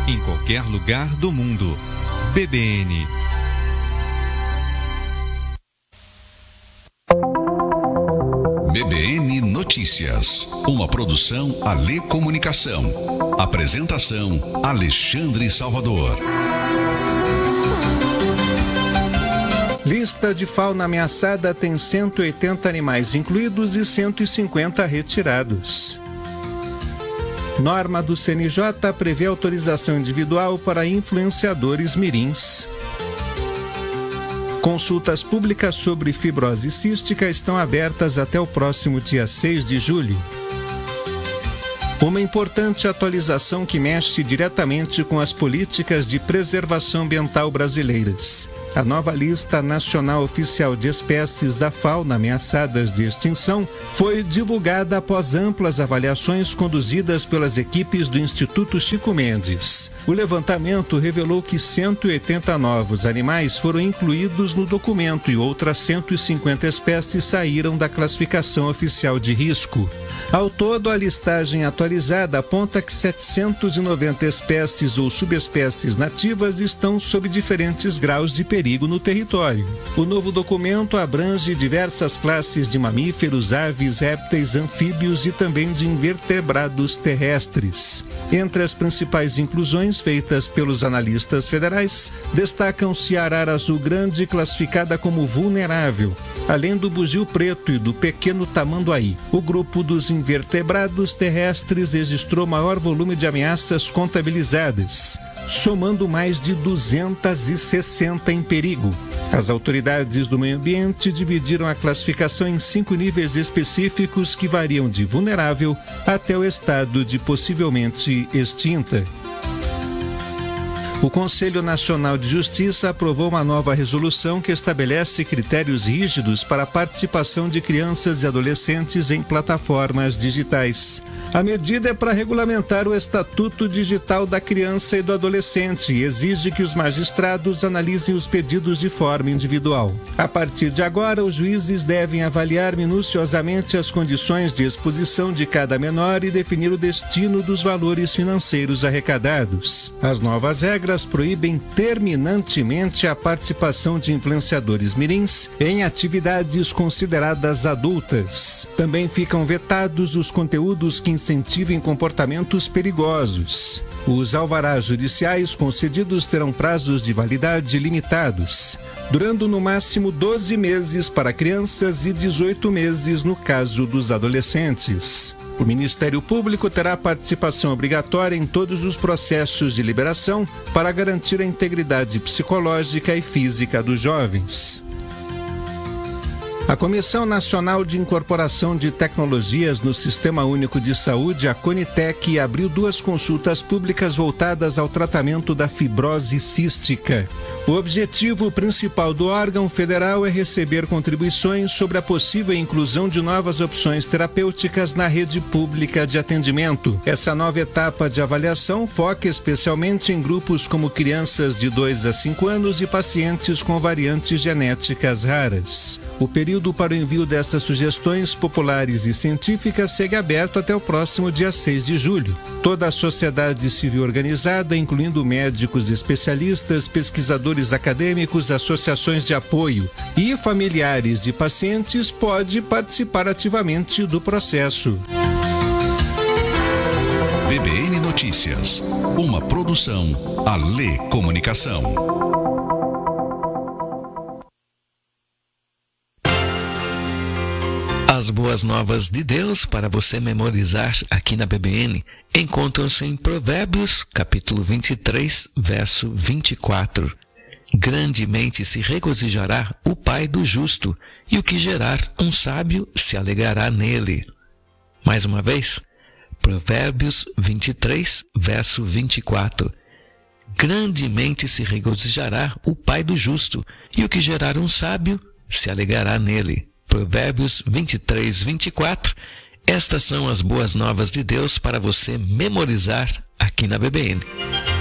em qualquer lugar do mundo. BBN. BBN Notícias, uma produção Alê Comunicação. Apresentação Alexandre Salvador. Lista de fauna ameaçada tem 180 animais incluídos e 150 retirados. Norma do CNJ prevê autorização individual para influenciadores mirins. Consultas públicas sobre fibrose cística estão abertas até o próximo dia 6 de julho. Uma importante atualização que mexe diretamente com as políticas de preservação ambiental brasileiras. A nova lista nacional oficial de espécies da fauna ameaçadas de extinção foi divulgada após amplas avaliações conduzidas pelas equipes do Instituto Chico Mendes. O levantamento revelou que 180 novos animais foram incluídos no documento e outras 150 espécies saíram da classificação oficial de risco. Ao todo, a listagem atualizada aponta que 790 espécies ou subespécies nativas estão sob diferentes graus de perigo no território. O novo documento abrange diversas classes de mamíferos, aves, répteis, anfíbios e também de invertebrados terrestres. Entre as principais inclusões feitas pelos analistas federais, destacam-se a arara azul grande, classificada como vulnerável, além do bugio preto e do pequeno tamanduaí. O grupo dos invertebrados terrestres registrou maior volume de ameaças contabilizadas, somando mais de 260 em perigo. As autoridades do meio ambiente dividiram a classificação em 5 níveis específicos que variam de vulnerável até o estado de possivelmente extinta. O Conselho Nacional de Justiça aprovou uma nova resolução que estabelece critérios rígidos para a participação de crianças e adolescentes em plataformas digitais. A medida é para regulamentar o Estatuto Digital da Criança e do Adolescente e exige que os magistrados analisem os pedidos de forma individual. A partir de agora, os juízes devem avaliar minuciosamente as condições de exposição de cada menor e definir o destino dos valores financeiros arrecadados. As novas regras proíbem terminantemente a participação de influenciadores mirins em atividades consideradas adultas. Também ficam vetados os conteúdos que incentivem comportamentos perigosos. Os alvarás judiciais concedidos terão prazos de validade limitados, durando no máximo 12 meses para crianças e 18 meses no caso dos adolescentes. O Ministério Público terá participação obrigatória em todos os processos de liberação para garantir a integridade psicológica e física dos jovens. A Comissão Nacional de Incorporação de Tecnologias no Sistema Único de Saúde, a Conitec, abriu 2 consultas públicas voltadas ao tratamento da fibrose cística. O objetivo principal do órgão federal é receber contribuições sobre a possível inclusão de novas opções terapêuticas na rede pública de atendimento. Essa nova etapa de avaliação foca especialmente em grupos como crianças de 2 a 5 anos e pacientes com variantes genéticas raras. O período para o envio dessas sugestões populares e científicas segue aberto até o próximo dia 6 de julho. Toda a sociedade civil organizada, incluindo médicos especialistas, pesquisadores acadêmicos, associações de apoio e familiares de pacientes, pode participar ativamente do processo. BBN Notícias, uma produção Alê Comunicação. As boas novas de Deus para você memorizar aqui na BBN encontram-se em Provérbios, capítulo 23, verso 24. Grandemente se regozijará o pai do justo, e o que gerar um sábio se alegrará nele. Mais uma vez, Provérbios 23, verso 24. Grandemente se regozijará o pai do justo, e o que gerar um sábio se alegrará nele. Provérbios 23, 24. Estas são as boas novas de Deus para você memorizar aqui na BBN.